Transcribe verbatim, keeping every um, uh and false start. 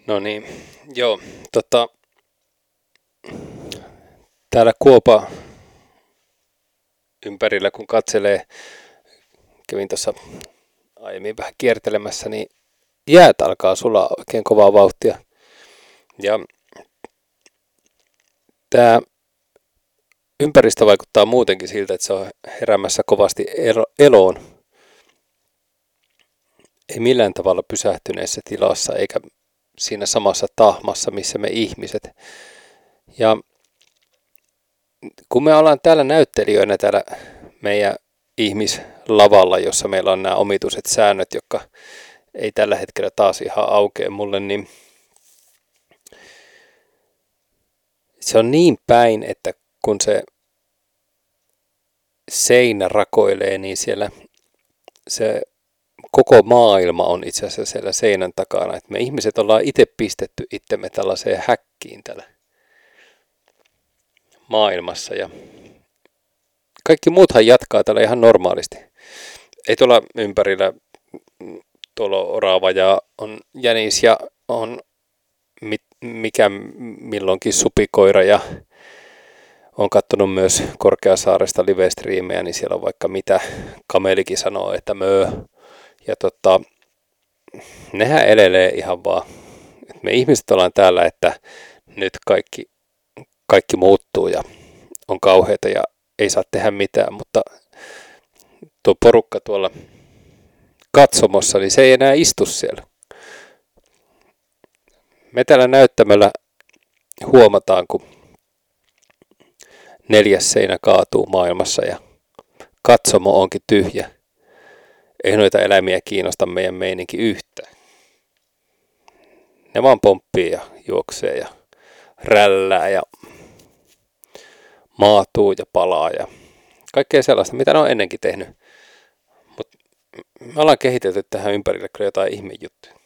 No niin, joo, tota, täällä Kuopa ympärillä kun katselee, kävin tuossa aiemmin vähän kiertelemässä, niin jäät alkaa sulaa oikein kovaa vauhtia. Ja tämä ympäristö vaikuttaa muutenkin siltä, että se on heräämässä kovasti eloon. Ei millään tavalla pysähtyneessä tilassa eikä siinä samassa tahmassa, missä me ihmiset. Ja kun me ollaan täällä näyttelijöinä täällä meidän ihmislavalla, jossa meillä on nämä omituiset säännöt, jotka ei tällä hetkellä taas ihan aukea mulle, niin se on niin päin, että kun se seinä rakoilee, niin siellä se koko maailma on itse asiassa siellä seinän takana. Et me ihmiset ollaan itse pistetty itsemme tällaiseen häkkiin täällä maailmassa ja kaikki muuthan jatkaa täällä ihan normaalisti. Ei tuolla ympärillä tuolla orava ja on jänis ja on mikä milloinkin supikoira ja on katsonut myös Korkeasaaresta live-striimejä, niin siellä on vaikka mitä kamelikin sanoo, että möö. Ja tota, nehän elelee ihan vaan. Me ihmiset ollaan täällä, että nyt kaikki, kaikki muuttuu ja on kauheita ja ei saa tehdä mitään, mutta tuo porukka tuolla katsomossa, niin se ei enää istu siellä. Me täällä näyttämällä huomataan, kun neljäs seinä kaatuu maailmassa ja katsomo onkin tyhjä. Ei noita eläimiä kiinnosta meidän meininki yhtään. Ne vaan pomppii ja juoksee ja rällää ja maatuu ja palaa ja kaikkea sellaista, mitä ne on ennenkin tehnyt. Mutta me ollaan kehitelty tähän ympärille kyllä jotain ihmejuttuja.